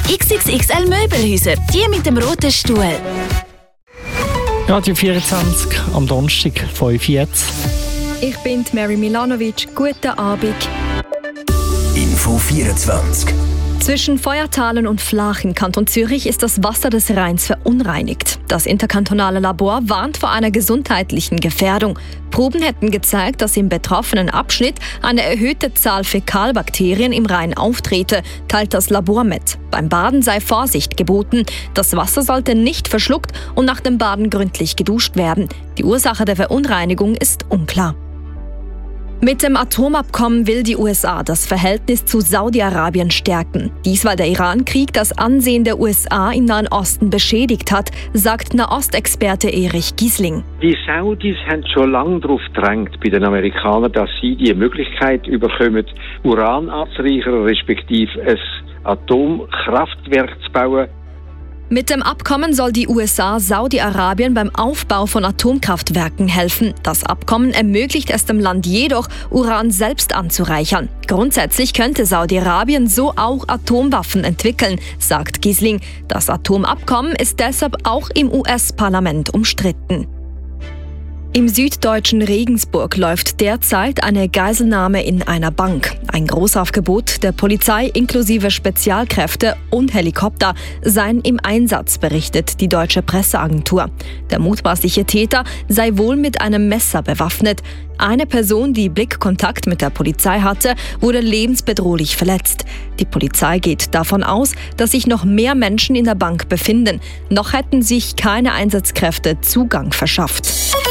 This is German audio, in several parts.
XXXL Möbelhäuser, die mit dem roten Stuhl. Radio 24 am Donnerstag, 5 jetzt. Ich bin Mary Milanovic. Guten Abend. Info 24. Zwischen Feuertalen und Flach im Kanton Zürich ist das Wasser des Rheins verunreinigt. Das interkantonale Labor warnt vor einer gesundheitlichen Gefährdung. Proben hätten gezeigt, dass im betroffenen Abschnitt eine erhöhte Zahl Fäkalbakterien im Rhein auftrete, teilt das Labor mit. Beim Baden sei Vorsicht geboten. Das Wasser sollte nicht verschluckt und nach dem Baden gründlich geduscht werden. Die Ursache der Verunreinigung ist unklar. Mit dem Atomabkommen will die USA das Verhältnis zu Saudi-Arabien stärken. Dies, weil der Iran-Krieg das Ansehen der USA im Nahen Osten beschädigt hat, sagt Nahostexperte Erich Giesling. Die Saudis haben schon lange darauf gedrängt bei den Amerikanern, dass sie die Möglichkeit bekommen, Uran anzureichern, respektive ein Atomkraftwerk zu bauen. Mit dem Abkommen soll die USA Saudi-Arabien beim Aufbau von Atomkraftwerken helfen. Das Abkommen ermöglicht es dem Land jedoch, Uran selbst anzureichern. Grundsätzlich könnte Saudi-Arabien so auch Atomwaffen entwickeln, sagt Giesling. Das Atomabkommen ist deshalb auch im US-Parlament umstritten. Im süddeutschen Regensburg läuft derzeit eine Geiselnahme in einer Bank. Ein Großaufgebot der Polizei inklusive Spezialkräfte und Helikopter seien im Einsatz, berichtet die deutsche Presseagentur. Der mutmaßliche Täter sei wohl mit einem Messer bewaffnet. Eine Person, die Blickkontakt mit der Polizei hatte, wurde lebensbedrohlich verletzt. Die Polizei geht davon aus, dass sich noch mehr Menschen in der Bank befinden. Noch hätten sich keine Einsatzkräfte Zugang verschafft.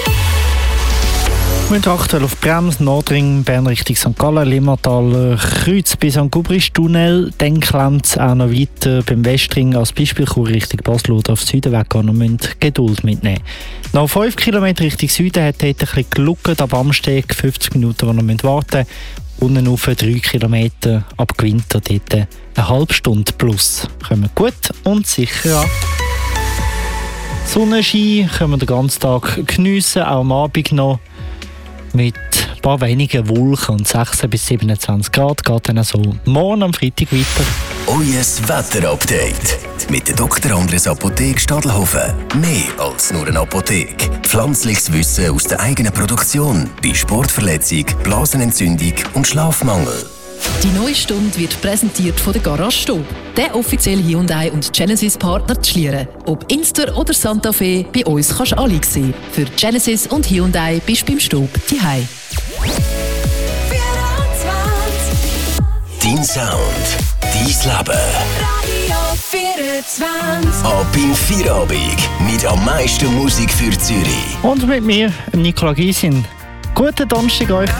Mit aktuell auf Brems, Nordring, Bern Richtung St. Gallen, Limmatal, Kreuz bis an Gubrisch-Tunnel. Dann klemmt es auch noch weiter beim Westring als Beispiel Richtung Basel oder auf Süden weggehen und müssen Geduld mitnehmen. Nach 5 Kilometer Richtung Süden hat dort ein bisschen geluckert, ab Amsteg 50 Minuten, die noch warten müssen. Unten auf 3 Kilometer ab Gewinter, dort eine halbe Stunde plus. Kommen gut und sicher an. Sonnenschein können wir den ganzen Tag geniessen, auch am Abend noch. Mit ein paar wenigen Wolken und 16 bis 27 Grad geht dann so morgen am Freitag weiter. Euer Wetterupdate mit der Dr. Andres Apotheke Stadelhofen. Mehr als nur eine Apotheke. Pflanzliches Wissen aus der eigenen Produktion bei Sportverletzung, Blasenentzündung und Schlafmangel. Die neue Stunde wird präsentiert von der Garage Stob, der offizielle Hyundai und Genesis Partner zu Schlieren. Ob Inster oder Santa Fe, bei uns kannst du alle sehen. Für Genesis und Hyundai bist du beim Stob zuhause. Dein Sound, dein Leben. Radio 24. Ab in Feierabend mit am meisten Musik für Zürich. Und mit mir, Nicola Gysin. Guten Donnerstag euch.